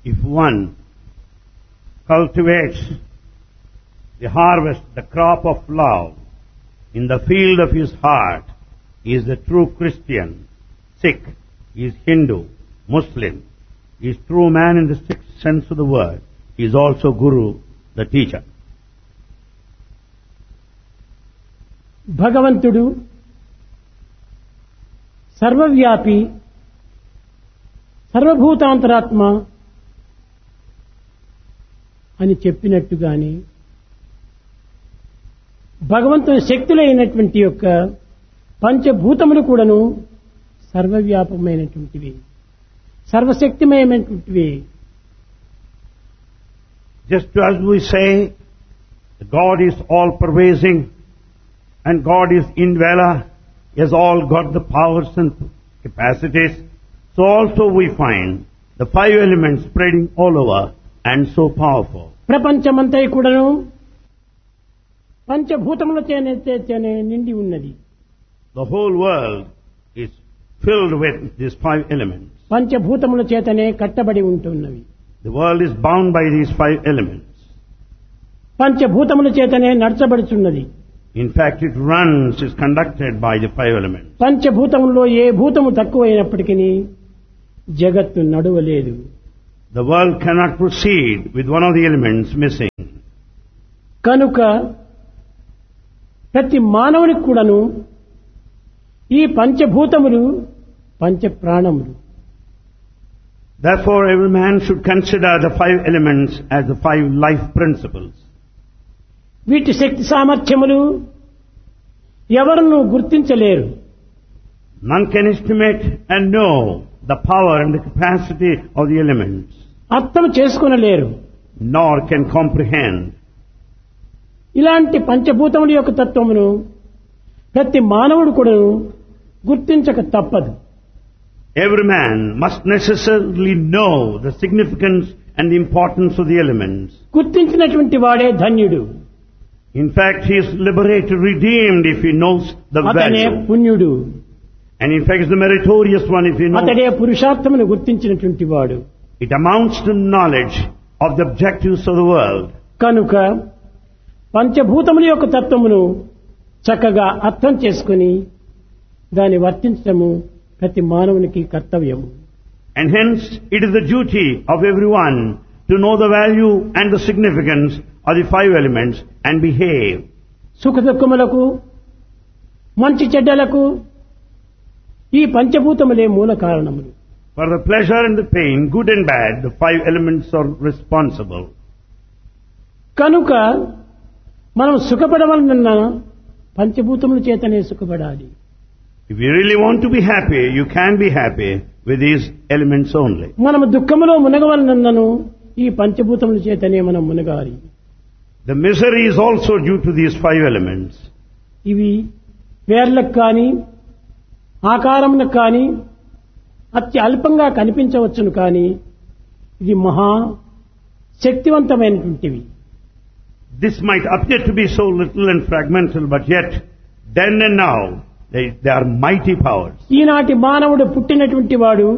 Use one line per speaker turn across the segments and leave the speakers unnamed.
If one cultivates the harvest, the crop of love in the field of his heart, he is a true Christian. Sikh, he is Hindu, Muslim, he is true man in the strict sense of the word. He is also Guru, the teacher.
భగవంతుడు సర్వవ్యాపి, సర్వభూతాంతరాత్మ అని చెప్పినట్టుగాని భగవంతుని శక్తులైనటువంటి యొక్క పంచభూతములు కూడాను సర్వవ్యాపమైనటువంటివి, సర్వశక్తిమయమైనటువంటివి.
Just as we say that God is all-pervading and God is indweller, He has all got the powers and capacities, so also we find the five elements spreading all over and so powerful.
ప్రపంచమంతా కూడాను పంచభూతముల చేతనే నిండి ఉన్నది.
The whole world is filled with these five elements.
పంచభూతముల చేతనే కట్టబడి ఉంటున్నవి.
The world is bound by these five elements.
పంచభూతముల చేతనే నడచబడుచున్నది.
In fact, it runs, is conducted by the five elements.
పంచభూతములో ఏ భూతము తక్కువైనప్పటికీ జగత్తు నడువలేదు.
The world cannot proceed with one of the elements missing.
కనుక ప్రతి మానవునికి కూడాను ఈ పంచభూతములు పంచప్రాణములు.
Therefore, every man should consider the five elements as the five life principles.
వీటి శక్తి సామర్థ్యములు ఎవరును గుర్తించలేరు.
None can estimate and know the power and the capacity of the elements,
అర్థం చేసుకొనలేరు.
nor can comprehend.
ఇలాంటి పంచభూతముల యొక్క తత్వమును ప్రతి మానవుడు కూడా గుర్తించక తప్పదు.
Every man must necessarily know the significance and the importance of the elements.
గుర్తించినటువంటి వాడే ధన్యుడు.
In fact, he is liberated, redeemed if he knows the
అతనే
value.
పుణ్యుడు.
And in fact, is the meritorious one if he knows.
అతడే పురుషార్థమును గుర్తించినటువంటి వాడు.
It amounts to knowledge of the objectives of the world.
కనుక పంచభూతముల యొక్క తత్వమును చక్కగా అర్థం చేసుకుని దాన్ని వర్తించడము ప్రతి మానవునికి కర్తవ్యము.
And hence, it is the duty of everyone to know the value and the significance of the five elements and behave.
సుఖ దుఃఖములకు, మంచి చెడ్డలకు ఈ పంచభూతములే మూల కారణములు.
For the pleasure and the pain, good and bad, the five elements are responsible.
కనుక మనం సుఖపడవలనన్న పంచభూతముల చేతనే సుఖపడాలి.
If you really want to be happy, you can be happy with these elements only.
మనం దుఃఖములో మునగవలనన్నను ఈ పంచభూతముల చేతనే మనం మునగాలి.
The misery is also due to these five elements.
ఇవి వేర్లకు కానీ ఆకారములకు కానీ అతి అల్పంగా కనిపించవచ్చును, కానీ ఇది మహా శక్తివంతమైనటువంటివి.
This might appear to be so little and fragmental, but yet, then and now, they are mighty powers.
ఈనాటి మానవుడు పుట్టినటువంటి వాడు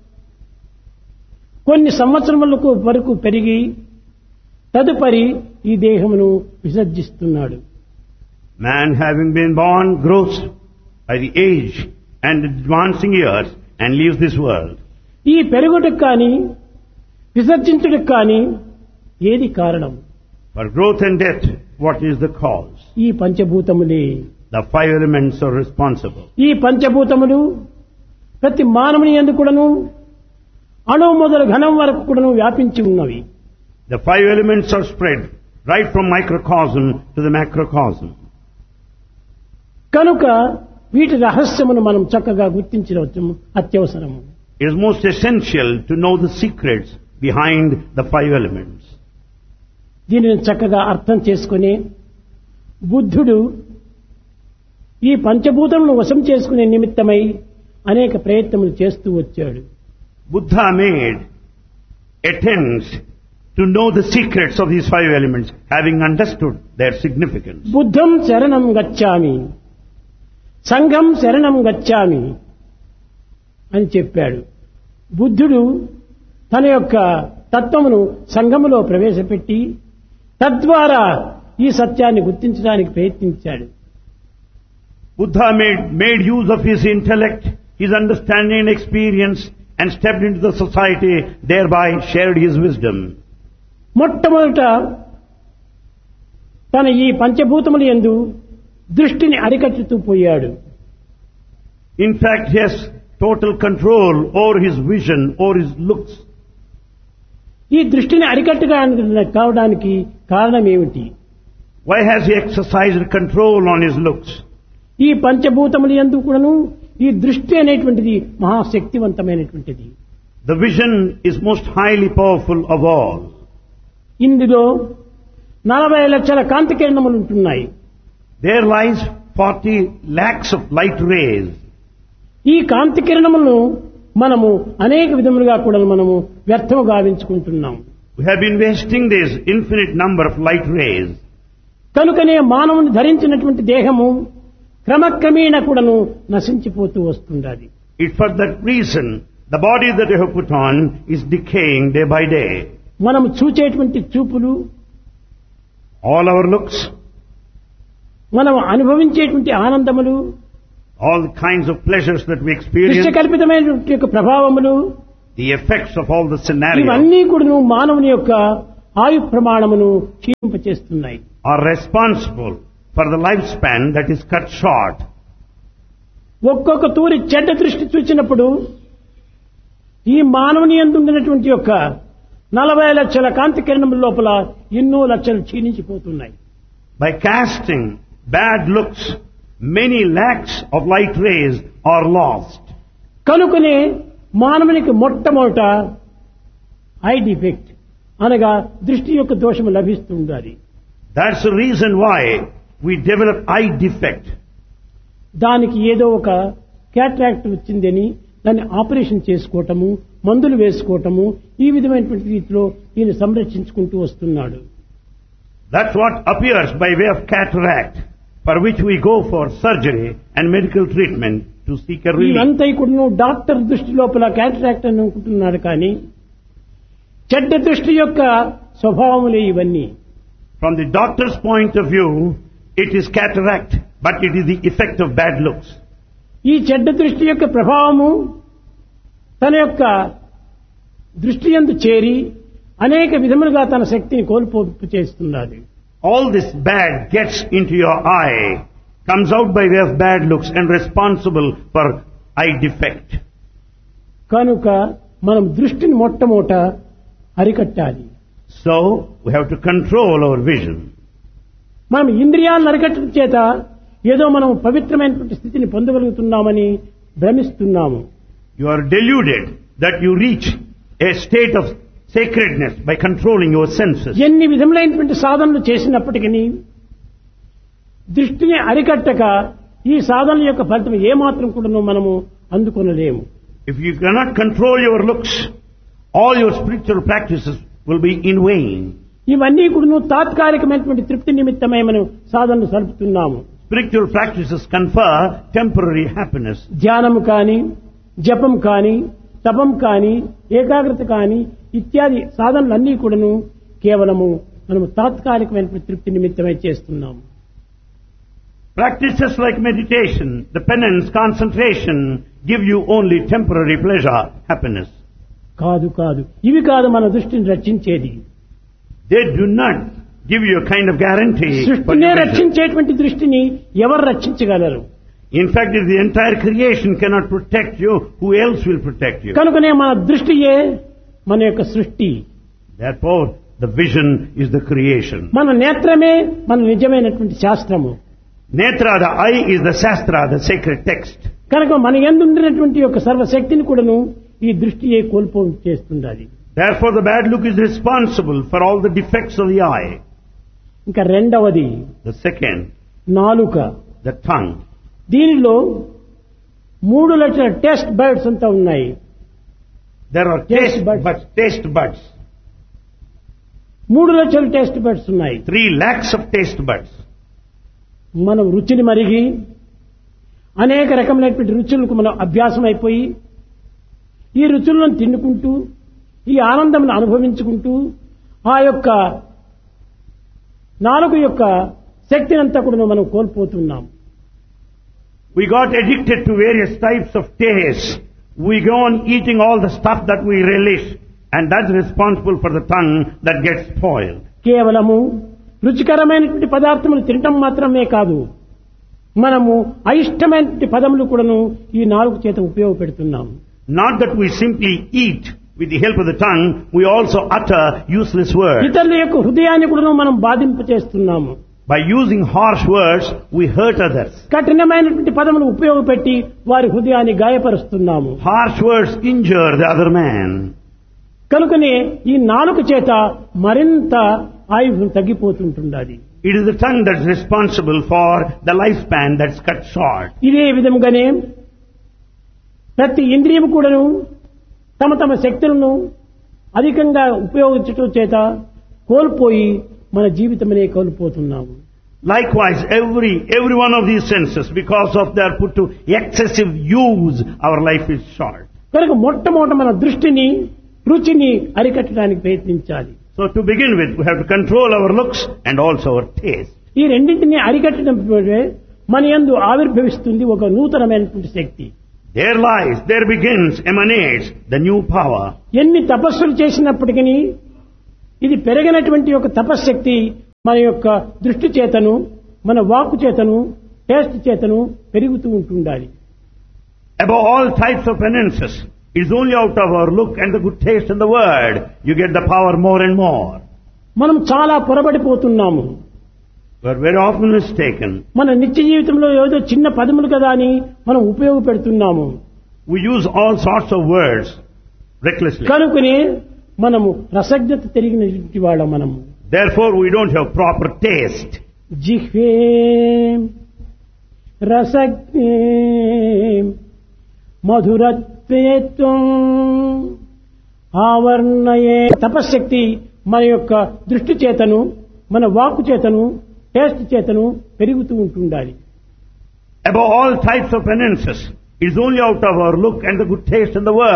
కొన్ని సంవత్సరములకు వరకు పెరిగి తదుపరి ఈ దేహమును విసర్జిస్తున్నాడు.
Man, having been born, grows by the age and advancing years and leaves this world.
ఈ పెరుగుటకు కానీ విసర్జించుటకు కానీ ఏది కారణం?
For growth and death, what is the cause?
ఈ పంచభూతములే.
The five elements are responsible.
ఈ పంచభూతములు ప్రతి మానవుని యందు కూడాను అణువు మొదలు ఘనం వరకు కూడాను వ్యాపించి ఉన్నవి.
The five elements are spread right from microcosm to the macrocosm.
కనుక వీటి రహస్యమును మనం చక్కగా గుర్తించవచ్చు అత్యవసరము.
It is most essential to know the secrets behind the five elements.
దీనిని చక్కగా అర్థం చేసుకుని బుద్ధుడు ఈ పంచభూతములను వశం చేసుకునే నిమిత్తమై అనేక ప్రయత్నములు చేస్తూ వచ్చాడు.
Buddha made attempts to know the secrets of these five elements, having understood their significance.
బుద్ధం శరణం గచ్ఛామి, సంఘం శరణం గచ్ఛామి అని చెప్పాడు. బుద్ధుడు తన యొక్క తత్వమును సంఘములో ప్రవేశపెట్టి తద్వారా ఈ సత్యాన్ని గుర్తించడానికి ప్రయత్నించాడు.
Buddha made use of his intellect, his understanding and experience, and stepped into the society, thereby shared his wisdom.
మొట్టమొదట తన ఈ పంచభూతముల యందు దృష్టిని అరికట్టుతూ పోయాడు.
In fact, he has total control over his vision, over his looks.
ఈ దృష్టిని కావడానికి కారణం ఏమిటి?
Why has he exercised control on his looks?
ఈ పంచభూతముల యందు కూడాను ఈ దృష్టి అనేటువంటిది మహాశక్తివంతమైనటువంటిది.
The vision is most highly powerful of all.
ఇందులో 40 లక్షల కాంతి కిరణములు ఉంటున్నాయి.
There lies 40 lakhs of light rays.
ఈ కాంతి కిరణములను మనము అనేక విధములుగా కూడా మనము వ్యర్థము గావించుకుంటున్నాం.
We have been wasting this infinite number of light rays.
కనుకనే మానవుని ధరించినటువంటి దేహము క్రమక్రమేణ కూడాను నశించిపోతూ వస్తున్నది.
It's for that reason the body that you have put on is decaying day by day.
మనం చూచేటువంటి చూపులు,
All our looks,
మనం అనుభవించేటువంటి ఆనందములు,
all the kinds of pleasures that we experience,
దృశ్యకల్పితమైనటువంటి యొక్క ప్రభావములు,
the effects of all the scenarios
ఇవన్నీ కూడాను మానవుని యొక్క ఆయు ప్రమాణమును క్షీణింపచేస్తున్నాయి.
are responsible for the lifespan that is cut short.
ఒక్కొక్క తూరి చెడ్డ దృష్టి చూచినప్పుడు ఈ మానవుని యందు ఉండినటువంటి యొక్క 40 లక్షల కాంతి కిరణముల లోపల ఎన్నో లక్షలు క్షీణించిపోతున్నాయి.
By casting bad looks, many lakhs of light rays are lost.
కనుకనే మానవునికి మొట్టమొదట ఐ డిఫెక్ట్ అనగా దృష్టి యొక్క దోషము లభిస్తూ ఉండాలి.
That's the reason why we develop eye defect.
దానికి ఏదో ఒక క్యాట్రాక్ట్ వచ్చిందని దాన్ని ఆపరేషన్ చేసుకోవటము, మందులు వేసుకోవటము, ఈ విధమైనటువంటి రీతిలో ఈయన సంరక్షించుకుంటూ వస్తున్నాడు.
That's what appears by way of cataract, for which we go for surgery and medical treatment to seek a relief.
ఇదంతా ఇప్పుడు డాక్టర్ దృష్టి లోపల క్యాట్రాక్ట్ అని అనుకుంటున్నాడు, కానీ చెడ్డ దృష్టి యొక్క స్వభావములే ఇవన్నీ.
From the doctor's point of view, it is cataract, but it is the effect of bad looks.
ఈ చెడ్డ దృష్టి యొక్క ప్రభావము తన యొక్క దృష్టి యందు చేరి అనేక విధములుగా తన శక్తిని కోల్పోపు చేస్తున్నది.
All this bad gets into your eye, comes out by way of bad looks and responsible for eye defect.
కనుక మనం దృష్టిని మొట్టమొదట అరికట్టాలి.
So, we have to control our vision.
మనం ఇంద్రియాలను అరికట్టడం చేత ఏదో మనం పవిత్రమైనటువంటి స్థితిని పొందగలుగుతున్నామని భ్రమిస్తున్నాము.
You are deluded that you reach a state of sacredness by controlling your senses.
ఎన్ని విధములైనటువంటి సాధనలు చేసినప్పటికీ దృష్టిని అరికట్టక ఈ సాధనల యొక్క ఫలితం ఏమాత్రం కూడా మనము అందుకొనలేము.
If you cannot control your looks, all your spiritual practices will be in vain.
ఇవన్నీ కూడా తాత్కాలికమైనటువంటి తృప్తి నిమిత్తమై మనం సాధనలు సరుపుతున్నాము.
Spiritual practices confer temporary happiness.
ధ్యానము కానీ, జపం కానీ, తపం కానీ, ఏకాగ్రత కానీ ఇత్యాది సాధనలన్నీ కూడాను కేవలము మనము తాత్కాలికమైనటువంటి తృప్తి నిమిత్తమై చేస్తున్నాము.
Practices like meditation, the penance, concentration give you only temporary pleasure, happiness.
కాదు ఇవి కాదు మన దృష్టిని రక్షించేది.
They do not give you a kind of guarantee for
సృష్టినే
your vision.
రక్షించేటువంటి దృష్టిని ఎవరు రక్షించగలరు?
In fact, if the entire creation cannot protect you, who else will protect you?
కనుకనే మన దృష్టియే మన యొక్క సృష్టి.
Therefore, the vision is the creation.
మన నేత్రమే మన నిజమైనటువంటి శాస్త్రము.
Netra, the eye, is the Shastra, the sacred text.
కనుక మన యందు ఉండినటువంటి యొక్క సర్వశక్తిని కూడాను ఈ దృష్టియే కోల్పో చేస్తున్నది.
Therefore, the bad look is responsible for all the defects of the eye.
ఇంకా రెండవది
The second,
నాలుక.
the tongue.
దీనిలో 3 లక్షల టెస్ట్ బర్డ్స్ అంతా ఉన్నాయి.
There are
Taste buds.
taste buds.
3 లక్షల టెస్ట్ బర్డ్స్ ఉన్నాయి.
3 lakhs of taste buds.
మనం రుచిని మరిగి అనేక రకమైనటువంటి రుచులకు మనం అభ్యాసం అయిపోయి ఈ రుచులను తిన్నుకుంటూ ఈ ఆనందమును అనుభవించుకుంటూ ఆ యొక్క నాలుగు యొక్క శక్తిని అంతా కూడా మనం కోల్పోతున్నాం.
We got addicted to various types of taste. We go on eating all the stuff that we relish, and that's responsible for the tongue that gets spoiled.
కేవలము రుచికరమైనటువంటి పదార్థములు తినటం మాత్రమే కాదు, మనము అయిష్టమైనటువంటి పదములు కూడాను ఈ నాలుగు చేత ఉపయోగపెడుతున్నాము.
Not that we simply eat with the help of the tongue, we also utter useless words.
ఇతరుల యొక్క హృదయాన్ని కూడాను మనం బాధింపచేస్తున్నాము.
By using harsh words, we hurt others.
కఠినమైనటువంటి పదములు ఉపయోగపెట్టి వారి హృదయాన్ని గాయపరుస్తున్నాము.
Harsh words injure the other man.
కనుకనే ఈ నాలుగు చేత మరింత ఆయువు తగ్గిపోతుంటున్నది.
It is the tongue that's responsible for the lifespan that's cut short.
ఇదే విధముగానే ప్రతి ఇంద్రియం కూడాను తమ తమ శక్తులను అధికంగా ఉపయోగించటం చేత కోల్పోయి మన జీవితమనే కోల్పోతున్నాము.
Likewise, every one of these senses, because of their put to excessive use, our life is short.
కనుక మొట్టమొదట మన దృష్టిని, రుచిని అరికట్టడానికి ప్రయత్నించాలి.
So to begin with, we have to control our looks and also our taste.
ఈ రెండింటిని అరికట్టడం మన యందు ఆవిర్భవిస్తుంది ఒక నూతనమైనటువంటి శక్తి.
There begins, emanates the new power.
ఎన్ని తపస్సులు చేసినప్పటికీ ఇది పెరిగినటువంటి ఒక తపశ్శక్తి మన యొక్క దృష్టి చేతను, మన వాక్కు చేతను, టేస్ట్ చేతను పెరుగుతూ ఉంటుండాలి.
Above all types of penances, it is only out of our look and the good taste in the word you get the power more and more.
మనం చాలా పొరబడిపోతున్నాము.
We are very often mistaken.
మన నిత్య జీవితంలో ఏదో చిన్న పదములు కదా అని మనం ఉపయోగపెడుతున్నాము.
We use all sorts of words recklessly.
కనుకనే మనము రసజ్ఞత తెలిగినటువంటి వాళ్ళం. మనము
Therefore we don't have proper taste.
జిహ్వే రసజ్ఞే మధురత్వేత్వం ఆవర్ణయే. తపశ్శక్తి మన యొక్క దృష్టి చేతను, మన వాక్కు చేతను, టేస్ట్ చేతను పెరుగుతూ ఉంటుండాలి.
Above all types of penances, it is only out of our look and the good taste in the word